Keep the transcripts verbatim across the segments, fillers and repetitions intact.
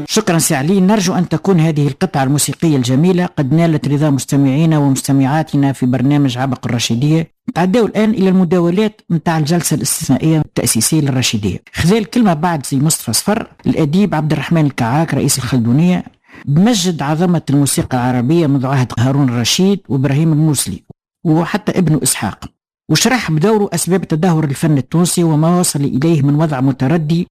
شكرا سي علي. نرجو أن تكون هذه القطعة الموسيقية الجميلة قد نالت رضا مستمعينا ومستمعاتنا في برنامج عبق الرشيدية. تعدوا الآن إلى المداولات متاع الجلسة الاستثنائية التأسيسية للرشيدية. خذال الكلمة بعد سي مصطفى صفر الأديب عبد الرحمن الكعاك رئيس الخلدونية، بمجد عظمة الموسيقى العربية منذ عهد هارون الرشيد وإبراهيم الموسلي وحتى ابنه إسحاق، وشرح بدوره أسباب تدهور الفن التونسي وما وصل إليه من وضع متردي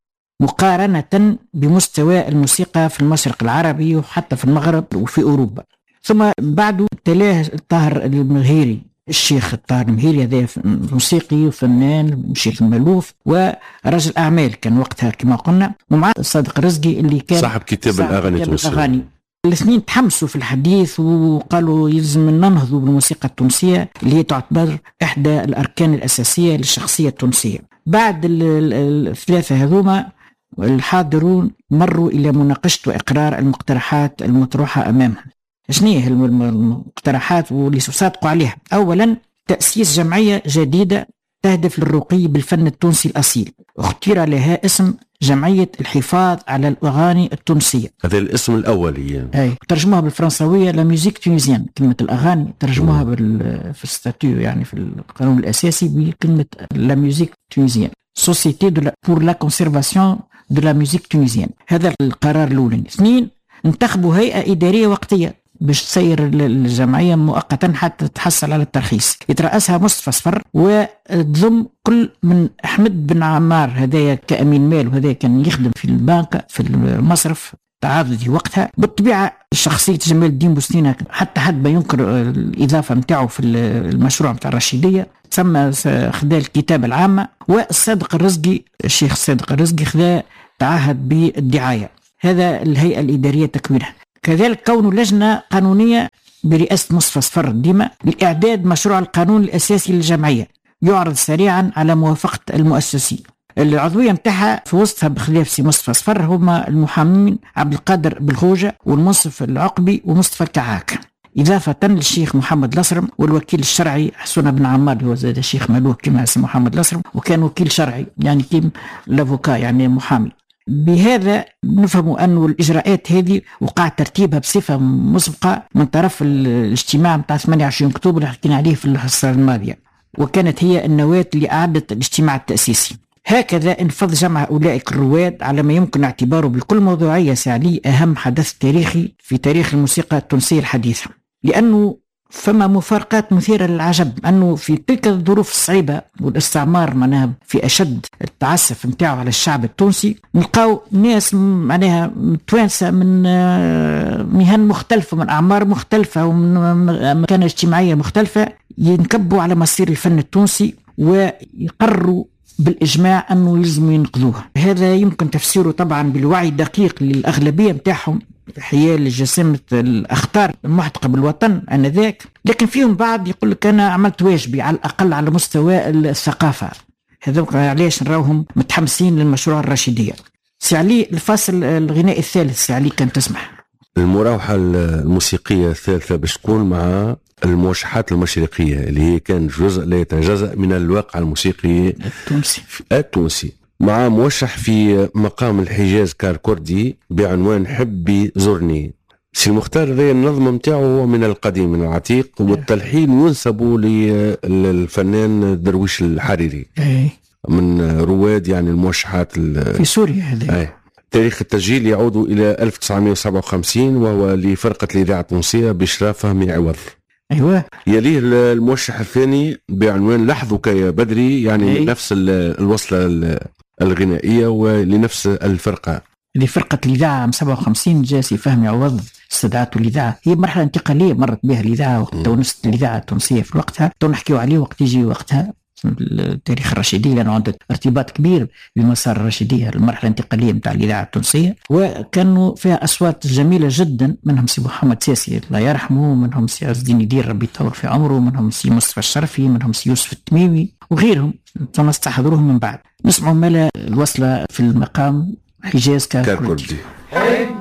مقارنة بمستوى الموسيقى في المشرق العربي وحتى في المغرب وفي أوروبا. ثم بعده تلاه الطاهر المغيري، الشيخ الطاهر المغيري هذا موسيقي وفنان شيخ المألوف ورجل أعمال كان وقتها كما قلنا، ومع الصادق الرزقي اللي كان صاحب كتاب صاحب الأغاني التونسية. الاثنين تحمسوا في الحديث وقالوا يلزم ننهضوا بالموسيقى التونسية اللي هي تعتبر إحدى الأركان الأساسية للشخصية التونسية. بعد الثلاثة هذوما الحاضرون مروا إلى مناقشة وإقرار المقترحات المطروحة أمامهم. شنو هي المقترحات واللي صادقوا عليها؟ أولا تأسيس جمعية جديدة تهدف للرقي بالفن التونسي الأصيل، اختير لها اسم جمعية الحفاظ على الأغاني التونسية. هذا الاسم الأولي أي ترجموها بالفرنسوية لا ميوزيك تونيزيان، كلمة الأغاني ترجموها بال في الستاتيو يعني في القانون الأساسي بكلمة لا ميوزيك تونيزيان، سوسيتي دو بور لا كونسيرفاسيون دو لا ميوزيك تونيزيان. هذا القرار الأولاني. اثنين انتخبوا هيئة إدارية وقتية باش تسير الجمعية مؤقتا حتى تحصل على الترخيص، يترأسها مصطفى صفر وتضم كل من أحمد بن عمار هذايا كأمين مال وهذا كان يخدم في البنك في المصرف تعاضدي وقتها. بالطبيعة شخصية جمال الدين بوسنينة حتى حد ما ينكر الإضافة متاعه في المشروع متاع الرشيدية، تسمى خذا الكتابة العامة. والصادق الرزقي الشيخ الصادق الرزقي خذا تعهد بالدعاية. هذا الهيئة الإدارية تكوينها. كذلك كون لجنة قانونية برئاسة مصطفى صفر الديمة لإعداد مشروع القانون الأساسي للجمعية يعرض سريعا على موافقة المؤسسين. العضوية متاعها في وسطها بخلاف سي مصطفى صفر هما المحامين عبد القادر بالخوجة والمنصف العقبي ومصطفى الكعاك، إضافة للشيخ محمد الأسرم والوكيل الشرعي حسون بن عمار اللي هو زاد الشيخ مالوه كما سي محمد الأسرم وكان وكيل شرعي يعني كيم لافوكا يعني محامي. بهذا نفهم أن الإجراءات هذه وقع ترتيبها بصفة مسبقة من طرف الاجتماع متاع ثمانية وعشرين أكتوبر اللي حكينا عليه في الحصة الماضية، وكانت هي النواة اللي أعدت الاجتماع التأسيسي. هكذا انفض جمع أولئك الرواد على ما يمكن اعتباره بكل موضوعية سعلي أهم حدث تاريخي في تاريخ الموسيقى التونسية الحديثة، لأنه فما مفارقات مثيرة للعجب أنه في تلك الظروف الصعيبة والاستعمار معناها في أشد التعسف متاعه على الشعب التونسي، نلقاو ناس معناها متوانسة من مهن مختلفة من أعمار مختلفة ومن مكانة اجتماعية مختلفة ينكبوا على مصير الفن التونسي ويقرروا بالإجماع أنه يلزم ينقذوه. هذا يمكن تفسيره طبعا بالوعي الدقيق للأغلبية متاعهم حيال جسامة الأخطار المحتقة بالوطن آنذاك، لكن فيهم بعض يقول لك أنا عملت واجبي على الأقل على مستوى الثقافة. هذا علاش نراوهم متحمسين للمشروع الرشيدية. سعلي الفاصل الغنائي الثالث سعلي كان تسمح المراوحة الموسيقية الثالثة باش تكون مع الموشحات المشرقية اللي هي كان جزء لا يتجزأ من الواقع الموسيقي التونسي التونسي مع موشح في مقام الحجاز كاركوردي بعنوان حبي زرني. سي المختار ذي النظم متاعه هو من القديم من العتيق والتلحين ينسب للفنان درويش الحريري من رواد يعني الموشحات في سوريا. هذا تاريخ التسجيل يعود إلى ألف وتسعمائة وسبعة وخمسين وهو لفرقة الإذاعة التونسية بإشراف فهمي عوض. أيوة. يليه الموشح الثاني بعنوان لحظك يا بدري يعني أي. نفس الوصلة الغنائية ولنفس الفرقة لفرقة الإذاعة عام سبعة وخمسين جاسي فهمي عوض استدعته الإذاعة. هي مرحلة انتقالية مرت بها الإذاعة وقت ونست الإذاعة التونسية في وقتها تو نحكيو عليه وقت يجي وقتها التاريخ الرشيدي لأنه عنده ارتباط كبير بمسار الرشيدية المرحلة الانتقالية متاع الإذاعة التونسية، وكانوا فيها أصوات جميلة جدا منهم سي محمد سياسي الله يرحمه، منهم سي عز الدين يدير ربي يطول في عمره، منهم سي مصطفى الشرفي، منهم سي يوسف التميمي وغيرهم نستحضروهم من بعد. نسمعوا ملا الوصلة في المقام حجاز كاركوردي.